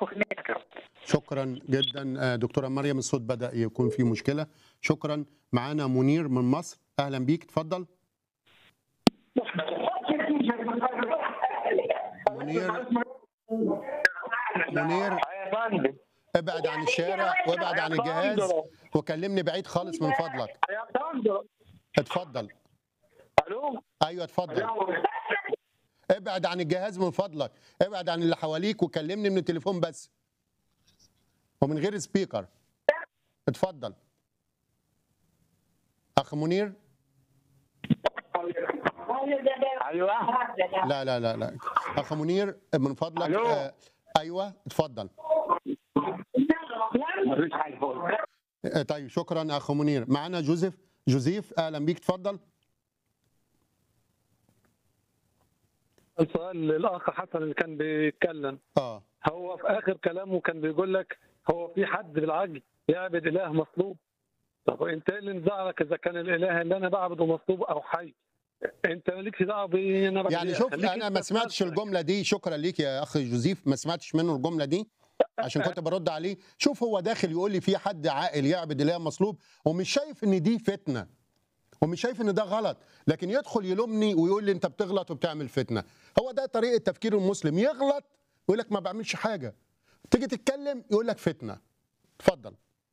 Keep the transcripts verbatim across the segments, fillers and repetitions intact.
شكرا جدا دكتوره مريم. الصوت بدأ يكون فيه مشكله. شكرا. معانا منير من مصر. اهلا بيك، اتفضل. منير منير ابعد عن الشارع وابعد عن الجهاز وكلمني بعيد خالص من فضلك. اتفضل. الو. ايوه اتفضل. ابعد عن الجهاز من فضلك، ابعد عن اللي حواليك وكلمني من التليفون بس ومن غير سبيكر. اتفضل اخ منير. ايوه. لا لا لا لا اخ منير من فضلك. ألو. آه ايوه اتفضل. مفيش حاجه فوق. آه طيب شكرا اخ منير. معانا جوزيف. جوزيف اهلا بيك، اتفضل. السؤال للاخ حسن اللي كان بيتكلم، اه هو في اخر كلامه كان بيقول لك هو في حد بالعقل يعبد اله مصلوب؟ طب انت ايه اللي مزعلك اذا كان الاله اللي انا بعبده مصلوب او حي؟ انت مالكش دعوه بيه. انا يعني شوف انا ما سمعتش الجمله دي. شكرا ليك يا اخ جوزيف، ما سمعتش منه الجمله دي عشان كنت برد عليه. شوف هو داخل يقول لي في حد عاقل يعبد اله مصلوب ومش شايف ان دي فتنه ومش شايف ان ده غلط، لكن يدخل يلومني ويقول لي انت بتغلط وبتعمل فتنه. هو ده طريقه تفكير المسلم، يغلط ويقول لك ما بعملش حاجه، تيجي تتكلم يقول لك فتنه. اتفضل.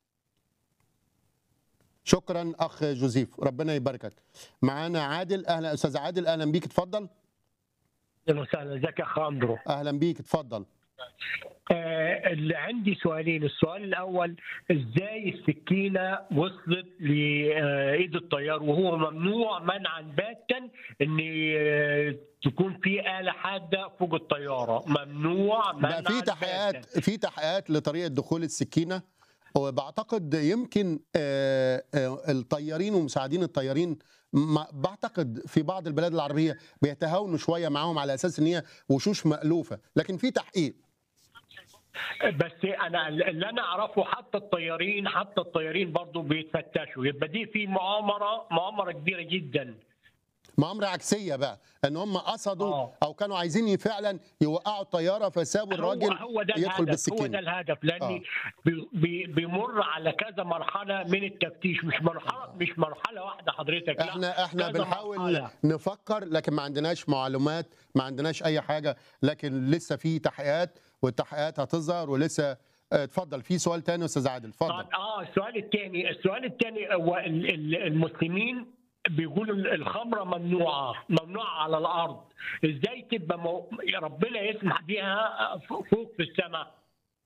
شكرا اخ جوزيف، ربنا يباركك. معانا عادل. اهلا استاذ عادل، اهلا بيك، اتفضل. اهلا وسهلا. ازيك يا اخ اندرو؟ اهلا بيك، اتفضل. آه اللي عندي سؤالين. السؤال الاول، ازاي السكينه وصلت لايد الطيار وهو ممنوع منعا باتا ان آه تكون في آلة حادة فوق الطياره؟ ممنوع منعا بقى في تحقيقات في تحقيقات لطريقه دخول السكينه، وبعتقد يمكن آه آه الطيارين ومساعدين الطيارين بعتقد في بعض البلاد العربيه بيتهاونوا شويه معاهم على اساس ان هي وشوش مألوفه، لكن في تحقيق. بس انا اللي انا اعرفه حتى الطيارين حتى الطيارين برضه بيتفتشوا، يبقى دي في مؤامره مؤامره كبيره جدا. مؤامره عكسيه بقى، ان هم قصدوا آه. او كانوا عايزين فعلا يوقعوا الطياره فسابوا الراجل هو, هو ده يدخل الهدف. بالسكينه. هو ده الهدف، لان آه. بي بيمر على كذا مرحله من التفتيش، مش مرحله مش مرحله واحده حضرتك. لا، احنا احنا كذا بنحاول مرحلة. نفكر لكن ما عندناش معلومات، ما عندناش اي حاجه، لكن لسه في تحقيقات والتحقيقات هتظهر ولسه. اتفضل. في سؤال تاني استاذ عادل، اتفضل. طب اه السؤال الثاني السؤال الثاني هو المسلمين بيقولوا الخمره ممنوعه ممنوعه على الارض، ازاي تبقى مو... ربنا يسمح بيها فوق في السماء؟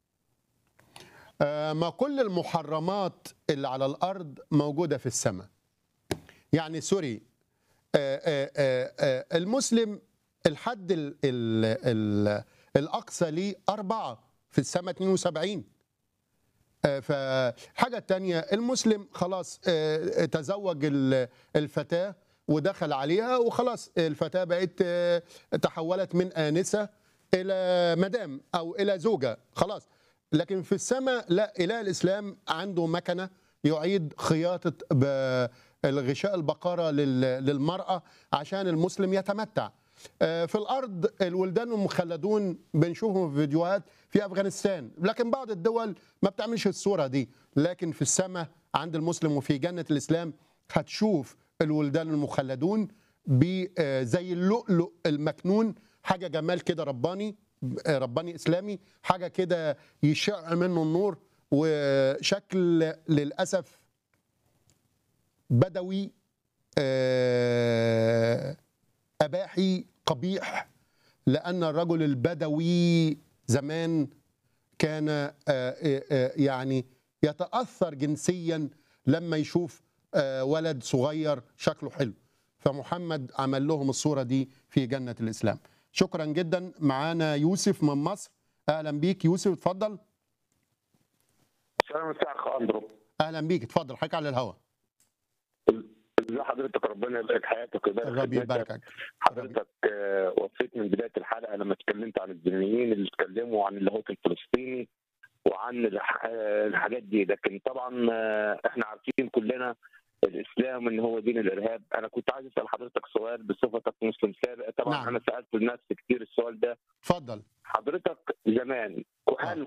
آه ما كل المحرمات اللي على الارض موجوده في السماء. يعني سوري، آه آه آه آه المسلم الحد ال ال ال الاقصى ليه اربعه، في السماء اثنين وسبعين. فحاجة تانية، المسلم خلاص تزوج الفتاة ودخل عليها وخلاص الفتاة بقت تحولت من آنسة إلى مدام أو إلى زوجة خلاص. لكن في السماء لا، إله الإسلام عنده مكنة يعيد خياطة الغشاء البقرة للمرأة عشان المسلم يتمتع. في الأرض الولدان المخلدون بنشوفهم في فيديوهات في أفغانستان، لكن بعض الدول ما بتعملش الصورة دي. لكن في السماء عند المسلم وفي جنة الإسلام هتشوف الولدان المخلدون زي اللؤلؤ المكنون، حاجة جمال كده رباني رباني إسلامي، حاجة كده يشع منه النور، وشكل للأسف بدوي أباحي قبيح، لأن الرجل البدوي زمان كان يعني يتأثر جنسيا لما يشوف ولد صغير شكله حلو، فمحمد عمل لهم الصورة دي في جنة الإسلام. شكرا جدا. معانا يوسف من مصر. أهلا بيك يوسف، اتفضل. السلام عليكم اخ اندرو. أهلا بيك، اتفضل، حضرتك على الهواء. ازي حضرتك؟ ربنا يبارك حياتك ويبارك ربي يباركك. حضرتك وفيت من بدايه الحلقه لما اتكلمت عن الذميين اللي اتكلموا عن اللاهوت الفلسطيني وعن الحاجات دي، لكن طبعا احنا عارفين كلنا الاسلام ان هو دين الارهاب. انا كنت عايز اسال حضرتك سؤال بصفتك مسلم سابق. طبعا نعم. انا سالت الناس كتير السؤال ده. اتفضل. حضرتك زمان هل